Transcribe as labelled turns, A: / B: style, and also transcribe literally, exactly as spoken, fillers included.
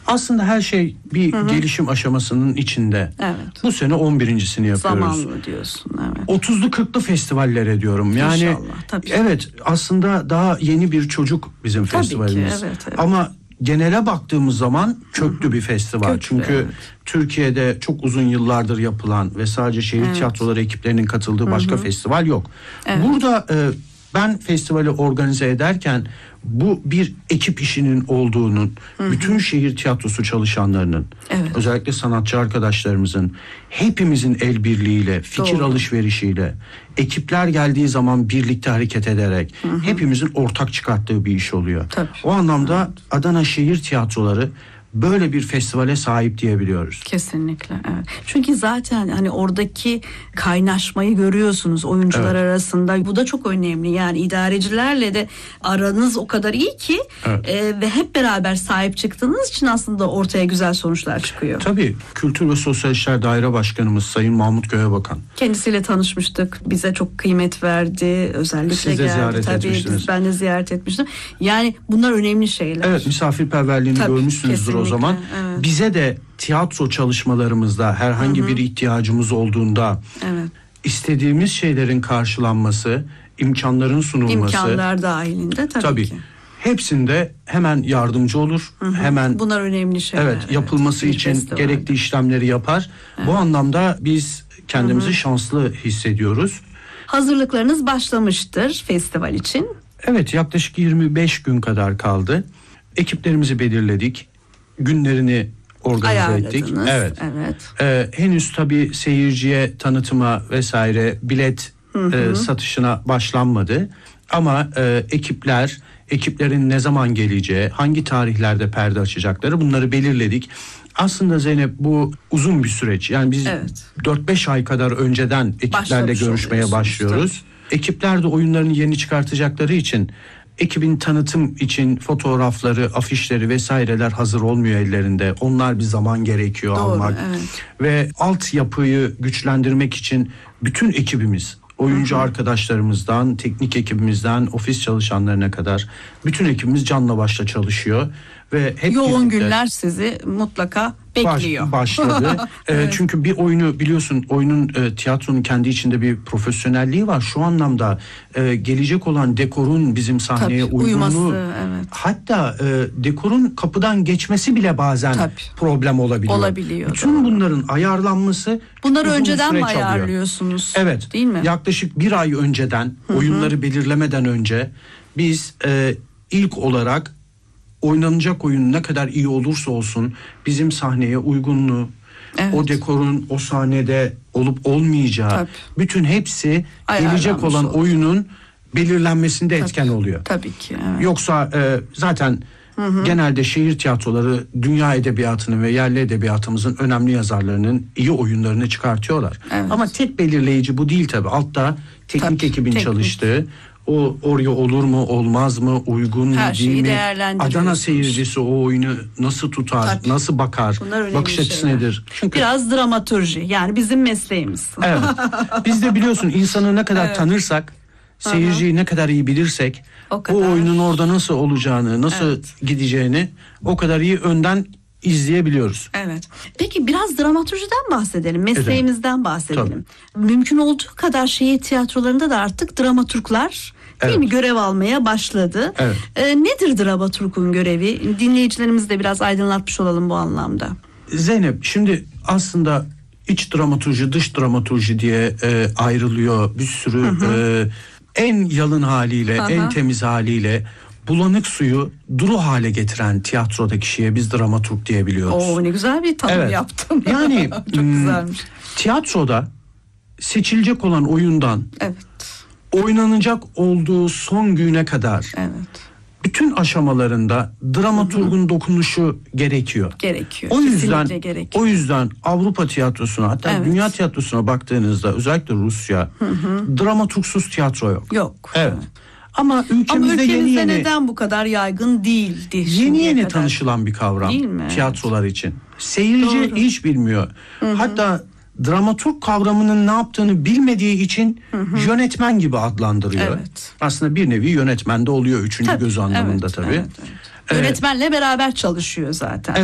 A: Aslında her şey bir hı hı. gelişim aşamasının içinde.
B: Evet.
A: Bu sene on birincisini yapıyoruz.
B: Zamanlı diyorsun. Evet.
A: otuzlu kırklı festivallere diyorum. Yani
B: İnşallah, tabii.
A: Evet, aslında daha yeni bir çocuk bizim
B: tabii
A: festivalimiz.
B: ki, evet, evet.
A: Ama genele baktığımız zaman köklü hı hı. bir festival.
B: Köklü,
A: Çünkü
B: evet.
A: Türkiye'de çok uzun yıllardır yapılan ve sadece şehir evet. tiyatroları ekiplerinin katıldığı başka hı hı. festival yok. Evet. Burada e, ben festivali organize ederken bu bir ekip işinin olduğunun, hı hı. bütün şehir tiyatrosu çalışanlarının, evet. özellikle sanatçı arkadaşlarımızın, hepimizin el birliğiyle, fikir Doğru. alışverişiyle, ekipler geldiği zaman birlikte hareket ederek, hı hı. hepimizin ortak çıkarttığı bir iş oluyor.
B: Tabii.
A: O anlamda
B: evet.
A: Adana Şehir Tiyatroları böyle bir festivale sahip diyebiliyoruz.
B: Kesinlikle, evet. Çünkü zaten hani oradaki kaynaşmayı görüyorsunuz oyuncular evet. arasında. Bu da çok önemli. Yani idarecilerle de aranız o kadar iyi ki evet. e, ve hep beraber sahip çıktığınız için aslında ortaya güzel sonuçlar çıkıyor.
A: Tabii. Kültür ve Sosyal İşler Daire Başkanımız Sayın Mahmut Göğebakan.
B: Kendisiyle tanışmıştık. Bize çok kıymet verdi. Özellikle
A: Siz de
B: geldi.
A: ziyaret
B: Tabii
A: etmiştiniz.
B: biz, ben de ziyaret etmiştim. Yani bunlar önemli şeyler.
A: Evet, misafirperverliğini
B: Tabii,
A: görmüşsünüzdür
B: kesinlikle.
A: o zaman.
B: Evet.
A: Bize de tiyatro çalışmalarımızda herhangi Hı-hı. bir ihtiyacımız olduğunda evet. istediğimiz şeylerin karşılanması, imkanların sunulması.
B: İmkanlar dahilinde tabii, tabii ki.
A: Hepsinde hemen yardımcı olur. Hı-hı. Hemen
B: bunlar önemli şeyler.
A: Evet, yapılması evet. için festivalde. gerekli işlemleri yapar. Evet. Bu anlamda biz kendimizi Hı-hı. şanslı hissediyoruz.
B: Hazırlıklarınız başlamıştır festival için.
A: Evet, yaklaşık yirmi beş gün kadar kaldı. Ekiplerimizi belirledik. Günlerini organize ettik. Evet.
B: evet.
A: Ee, henüz tabii seyirciye tanıtıma vesaire bilet e, satışına başlanmadı. Ama e, ekipler, ekiplerin ne zaman geleceği, hangi tarihlerde perde açacakları bunları belirledik. Aslında Zeynep bu uzun bir süreç. Yani biz evet. dört beş ay kadar önceden ekiplerle Başlamış görüşmeye başlıyoruz. Tabii. Ekipler de oyunlarını yeni çıkartacakları için ekibin tanıtım için fotoğrafları, afişleri vesaireler hazır olmuyor ellerinde. Onlar bir zaman gerekiyor Doğru, almak. Evet. Ve altyapıyı güçlendirmek için bütün ekibimiz, oyuncu Hı-hı. arkadaşlarımızdan, teknik ekibimizden, ofis çalışanlarına kadar bütün ekibimiz canla başla çalışıyor. Ve hep
B: yoğun günler sizi mutlaka bekliyor.
A: Baş, başladı. evet. e, çünkü bir oyunu biliyorsun, oyunun e, tiyatronun kendi içinde bir profesyonelliği var. Şu anlamda e, gelecek olan dekorun bizim sahneye Tabii, uygunluğu. Uyuması, evet. Hatta e, dekorun kapıdan geçmesi bile bazen Tabii. problem olabiliyor.
B: Olabiliyor.
A: Bütün doğru. bunların ayarlanması
B: Bunları önceden mi ayarlıyorsunuz?
A: Evet.
B: Değil mi?
A: Yaklaşık bir ay önceden, Hı-hı. oyunları belirlemeden önce biz e, ilk olarak oynanacak oyun ne kadar iyi olursa olsun bizim sahneye uygunluğu, evet. o dekorun o sahnede olup olmayacağı, Tabii. bütün hepsi gelecek olan olur. oyunun belirlenmesinde Tabii. etken oluyor.
B: Tabii ki. Evet.
A: Yoksa e, zaten hı hı. genelde şehir tiyatroları dünya edebiyatının ve yerli edebiyatımızın önemli yazarlarının iyi oyunlarını çıkartıyorlar. Evet. Ama tek belirleyici bu değil tabii. Altta teknik tabii. ekibin teknik. çalıştığı, o oraya olur mu olmaz mı uygun mu değil mi? Adana seyircisi o oyunu nasıl tutar, Tabii. nasıl bakar, bakış açısı nedir?
B: Çünkü biraz dramaturji, yani bizim mesleğimiz.
A: Evet. Biz de biliyorsun insanı ne kadar evet. tanırsak, seyirciyi Aha. ne kadar iyi bilirsek, o, kadar. o oyunun orada nasıl olacağını, nasıl evet. gideceğini o kadar iyi önden izleyebiliyoruz.
B: Evet. Peki biraz dramaturjiden bahsedelim. Mesleğimizden evet. bahsedelim. Tabii. Mümkün olduğu kadar şehir tiyatrolarında da artık dramaturglar değil evet. mi görev almaya başladı.
A: Evet.
B: Ee, nedir dramaturgun görevi? Dinleyicilerimizi de biraz aydınlatmış olalım bu anlamda.
A: Zeynep, şimdi aslında iç dramaturji, dış dramaturji diye e, ayrılıyor. Bir sürü hı hı. E, en yalın haliyle, Aha. en temiz haliyle bulanık suyu duru hale getiren tiyatrodaki kişiye biz dramaturg diyebiliyoruz.
B: Oo, ne güzel bir tanım evet. yaptın.
A: Yani
B: çok güzelmiş.
A: Tiyatroda seçilecek olan oyundan
B: evet. oynanacak
A: olduğu son güne kadar
B: evet.
A: bütün aşamalarında dramaturgun Hı-hı. dokunuşu gerekiyor.
B: Gerekiyor.
A: O yüzden
B: gerekiyor.
A: o yüzden Avrupa tiyatrosuna, hatta evet. dünya tiyatrosuna baktığınızda, özellikle Rusya, Hı-hı. dramaturgsuz tiyatro yok.
B: Yok.
A: Evet. Ama ülkemizde,
B: Ama ülkemizde
A: yeni yeni
B: neden bu kadar yaygın değildi?
A: Yeni yeni kadar tanışılan bir kavram tiyatrolar evet. için. Seyirci Doğru. hiç bilmiyor. Hı-hı. Hatta dramaturg kavramının ne yaptığını bilmediği için Hı-hı. yönetmen gibi adlandırıyor.
B: Evet.
A: Aslında bir nevi yönetmen de oluyor üçüncü
B: tabii,
A: göz anlamında
B: evet,
A: tabii.
B: Evet, evet. Yönetmenle beraber çalışıyor zaten.